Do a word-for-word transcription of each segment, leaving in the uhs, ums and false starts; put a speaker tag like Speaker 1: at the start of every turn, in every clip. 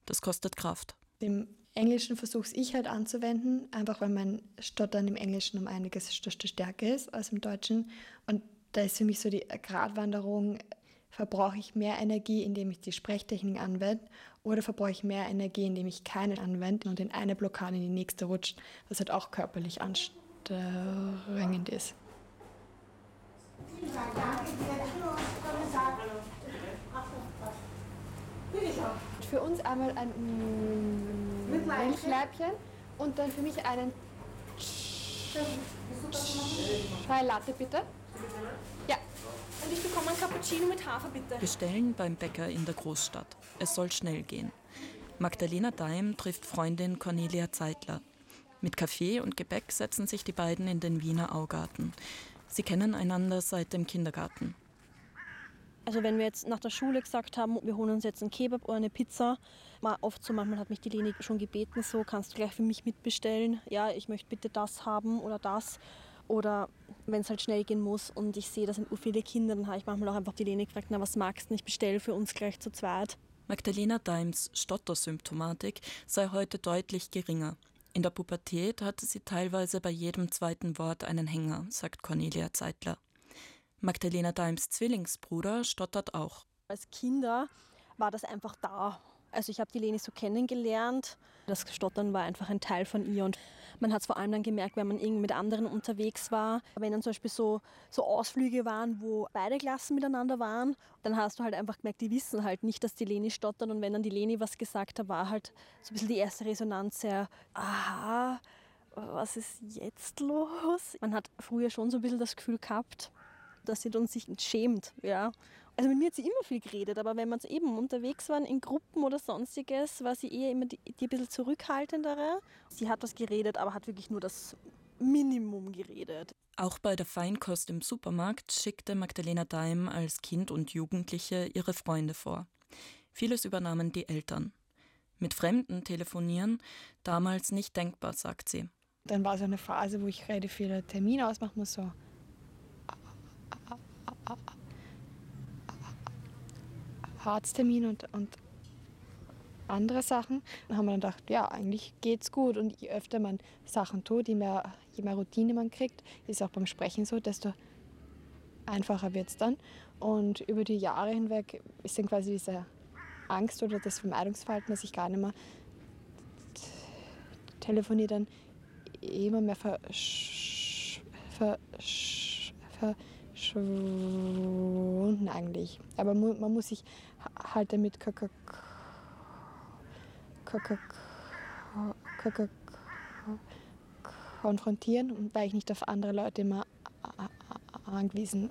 Speaker 1: Das kostet Kraft.
Speaker 2: Im Englischen versuche ich halt anzuwenden, einfach weil mein Stottern im Englischen um einiges stärker ist als im Deutschen. Und da ist für mich so die Gratwanderung, verbrauche ich mehr Energie, indem ich die Sprechtechnik anwende, oder verbrauche ich mehr Energie, indem ich keine anwende und in eine Blockade in die nächste rutscht, was halt auch körperlich anstrengend ist. Für uns einmal ein Milchleibchen und dann für mich einen Chai Latte, bitte. Ja.
Speaker 3: Und ich bekomme einen Cappuccino mit Hafer, bitte.
Speaker 1: Bestellen beim Bäcker in der Großstadt. Es soll schnell gehen. Magdalena Daim trifft Freundin Cornelia Zeitler. Mit Kaffee und Gebäck setzen sich die beiden in den Wiener Augarten. Sie kennen einander seit dem Kindergarten.
Speaker 3: Also wenn wir jetzt nach der Schule gesagt haben, wir holen uns jetzt einen Kebab oder eine Pizza, mal oft so, manchmal hat mich die Leni schon gebeten, so, kannst du gleich für mich mitbestellen? Ja, ich möchte bitte das haben oder das. Oder wenn es halt schnell gehen muss und ich sehe, da sind viele Kinder, dann habe ich manchmal auch einfach die Leni gefragt, na, was magst du, ich bestelle für uns gleich zu zweit.
Speaker 1: Magdalena Daims Stottersymptomatik sei heute deutlich geringer. In der Pubertät hatte sie teilweise bei jedem zweiten Wort einen Hänger, sagt Cornelia Zeitler. Magdalena Daims Zwillingsbruder stottert auch.
Speaker 3: Als Kinder war das einfach da. Also ich habe die Leni so kennengelernt. Das Stottern war einfach ein Teil von ihr. Und man hat es vor allem dann gemerkt, wenn man irgendwie mit anderen unterwegs war. Wenn dann zum Beispiel so, so Ausflüge waren, wo beide Klassen miteinander waren, dann hast du halt einfach gemerkt, die wissen halt nicht, dass die Leni stottert. Und wenn dann die Leni was gesagt hat, war halt so ein bisschen die erste Resonanz sehr, aha, was ist jetzt los? Man hat früher schon so ein bisschen das Gefühl gehabt, dass sie dann sich schämt, ja. Also mit mir hat sie immer viel geredet, aber wenn wir so eben unterwegs waren in Gruppen oder sonstiges, war sie eher immer die, die ein bisschen zurückhaltendere. Sie hat was geredet, aber hat wirklich nur das Minimum geredet.
Speaker 1: Auch bei der Feinkost im Supermarkt schickte Magdalena Daim als Kind und Jugendliche ihre Freunde vor. Vieles übernahmen die Eltern. Mit Fremden telefonieren, damals nicht denkbar, sagt sie.
Speaker 2: Dann war so eine Phase, wo ich relativ viele Termine ausmachen muss, so Arzttermin und, und andere Sachen. Dann haben wir dann gedacht, ja, eigentlich geht's gut. Und je öfter man Sachen tut, je mehr, je mehr Routine man kriegt, ist auch beim Sprechen so, desto einfacher wird es dann. Und über die Jahre hinweg ist dann quasi diese Angst oder das Vermeidungsverhalten, dass ich gar nicht mehr telefoniere, dann immer mehr versch, versch, verschwunden eigentlich. Aber man muss sich halt damit konfrontieren, weil ich nicht auf andere Leute immer angewiesen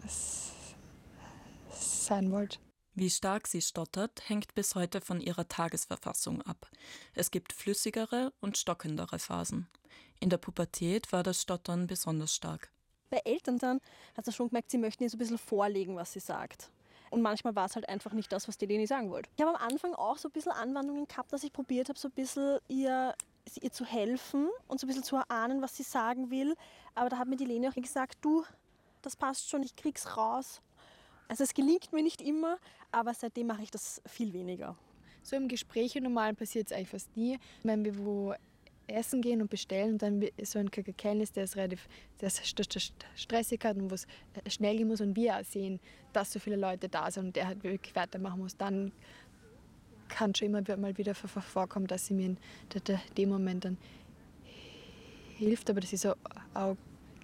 Speaker 2: sein wollte.
Speaker 1: Wie stark sie stottert, hängt bis heute von ihrer Tagesverfassung ab. Es gibt flüssigere und stockendere Phasen. In der Pubertät war das Stottern besonders stark.
Speaker 3: Bei Eltern dann hat sie schon gemerkt, sie möchten ihr so ein bisschen vorlegen, was sie sagt. Und manchmal war es halt einfach nicht das, was die Leni sagen wollte. Ich habe am Anfang auch so ein bisschen Anwandlungen gehabt, dass ich probiert habe, so ein bisschen ihr, ihr zu helfen und so ein bisschen zu erahnen, was sie sagen will. Aber da hat mir die Leni auch gesagt, du, das passt schon, ich krieg's raus. Also es gelingt mir nicht immer, aber seitdem mache ich das viel weniger.
Speaker 2: So im Gespräch normal passiert es eigentlich fast nie. Wenn wir wo essen gehen und bestellen und dann so ein Kellner ist, der ist relativ der ist stressig hat und wo es schnell gehen muss und wir auch sehen, dass so viele Leute da sind und der halt wirklich weitermachen muss, dann kann schon immer mal wieder vorkommen, dass sie mir in dem Moment dann hilft, aber das ist so auch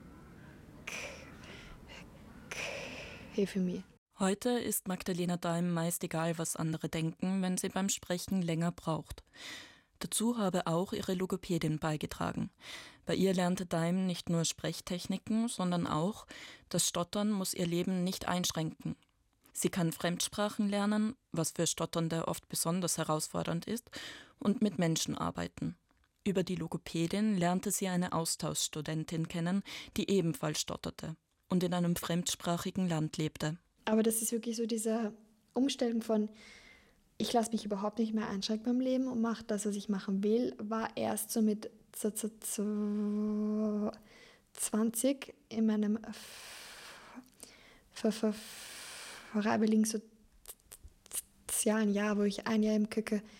Speaker 2: okay für mich.
Speaker 1: Heute ist Magdalena Daim meist egal, was andere denken, wenn sie beim Sprechen länger braucht. Dazu habe auch ihre Logopädin beigetragen. Bei ihr lernte Daim nicht nur Sprechtechniken, sondern auch, das Stottern muss ihr Leben nicht einschränken. Sie kann Fremdsprachen lernen, was für Stotternde oft besonders herausfordernd ist, und mit Menschen arbeiten. Über die Logopädin lernte sie eine Austauschstudentin kennen, die ebenfalls stotterte und in einem fremdsprachigen Land lebte.
Speaker 2: Aber das ist wirklich so diese Umstellung von, ich lasse mich überhaupt nicht mehr einschränken beim Leben und mache das, was ich machen will, war erst so mit zwanzig in meinem freiwilligen sozialen Jahr, wo ich ein Jahr im Küche